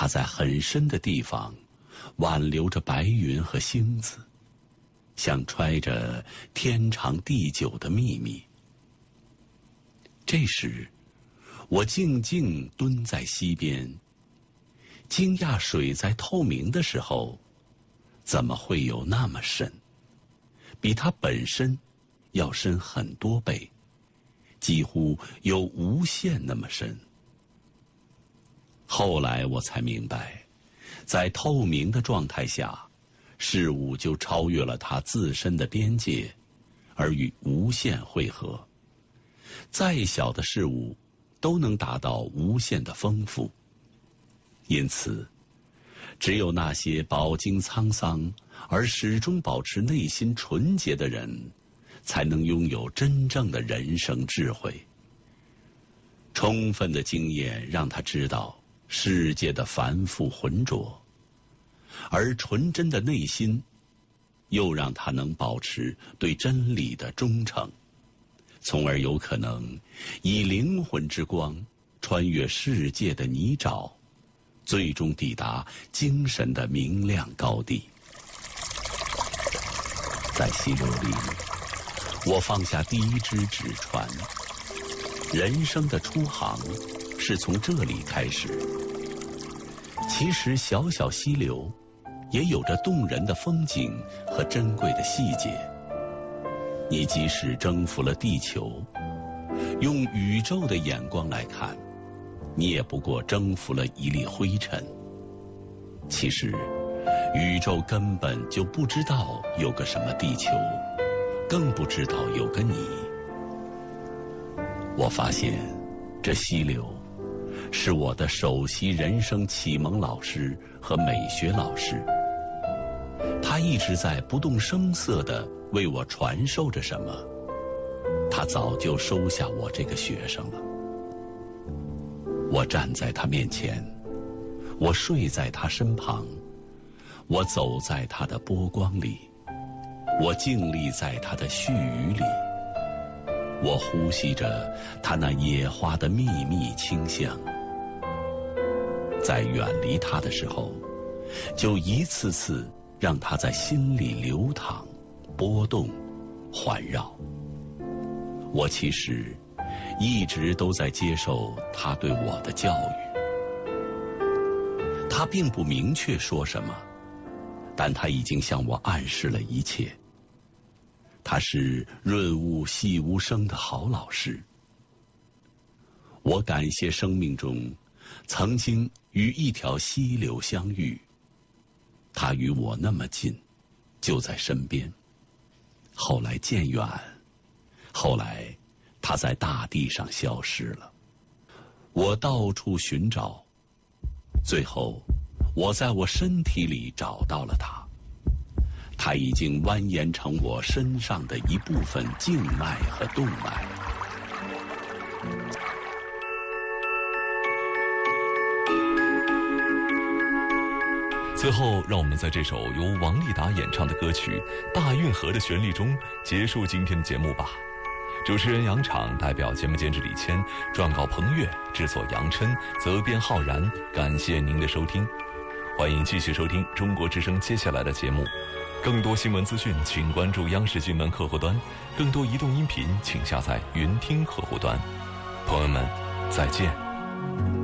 它在很深的地方挽留着白云和星子，像揣着天长地久的秘密。这时，我静静蹲在溪边，惊讶水在透明的时候，怎么会有那么深？比它本身要深很多倍，几乎有无限那么深。后来我才明白，在透明的状态下，事物就超越了它自身的边界，而与无限汇合。再小的事物都能达到无限的丰富。因此，只有那些饱经沧桑而始终保持内心纯洁的人，才能拥有真正的人生智慧。充分的经验让他知道世界的繁复浑浊，而纯真的内心又让他能保持对真理的忠诚，从而有可能以灵魂之光穿越世界的泥沼，最终抵达精神的明亮高地。在溪流里，我放下第一只纸船，人生的出航是从这里开始。其实小小溪流也有着动人的风景和珍贵的细节。你即使征服了地球，用宇宙的眼光来看，你也不过征服了一粒灰尘。其实宇宙根本就不知道有个什么地球，更不知道有个你。我发现这溪流是我的首席人生启蒙老师和美学老师，他一直在不动声色地为我传授着什么。他早就收下我这个学生了。我站在他面前，我睡在他身旁，我走在他的波光里，我静立在他的絮语里，我呼吸着他那野花的秘密清香。在远离他的时候，就一次次让他在心里流淌、波动、环绕。我其实一直都在接受他对我的教育。他并不明确说什么，但他已经向我暗示了一切。他是润物细无声的好老师。我感谢生命中曾经与一条溪流相遇，他与我那么近，就在身边。后来渐远，后来他在大地上消失了。我到处寻找，最后我在我身体里找到了他。它已经蜿蜒成我身上的一部分静脉和动脉。 最后，让我们在这首由王丽达演唱的歌曲《大运河》的旋律中结束今天的节目吧。主持人杨昶代表节目监制李谦，撰稿彭越，制作杨琛，责编浩然。感谢您的收听，欢迎继续收听中国之声接下来的节目。更多新闻资讯，请关注央视新闻客户端；更多移动音频，请下载云听客户端。朋友们，再见。